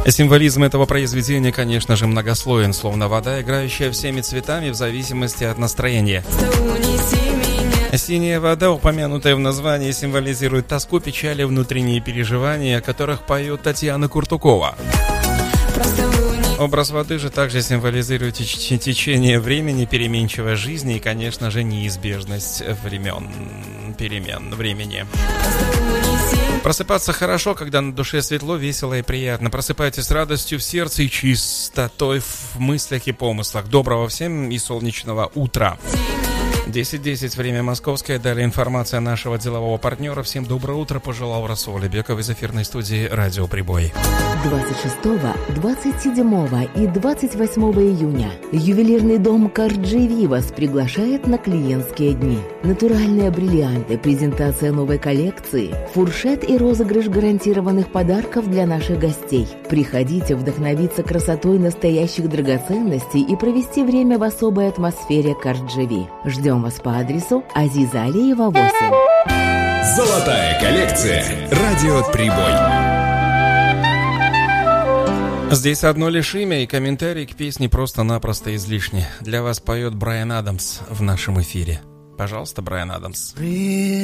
Символизм этого произведения, конечно же, многослоен, словно вода, играющая всеми цветами в зависимости от настроения. Синяя вода, упомянутая в названии, символизирует тоску, печаль и внутренние переживания, о которых поет Татьяна Куртукова. Образ воды же также символизирует течение времени, переменчивой жизни и, конечно же, неизбежность перемен времени. Просыпаться хорошо, когда на душе светло, весело и приятно. Просыпайтесь с радостью в сердце и чистотой в мыслях и помыслах. Доброго всем и солнечного утра. 10:10, время московское. Далее информация нашего делового партнера. Всем доброе утро, пожелал Расул Алибеков из эфирной студии «Радио Прибой». 26, 27 и 28 июня ювелирный дом Карджи Вивас приглашает на клиентские дни. Натуральные бриллианты, презентация новой коллекции, фуршет и розыгрыш гарантированных подарков для наших гостей. Приходите вдохновиться красотой настоящих драгоценностей и провести время в особой атмосфере Карджи. Ждем вас по адресу Азиза Алиева, 8. Золотая коллекция. Радио Прибой. Здесь одно лишь имя, и комментарий к песне просто-напросто излишне. Для вас поет Брайан Адамс в нашем эфире. Пожалуйста, Брайан Адамс.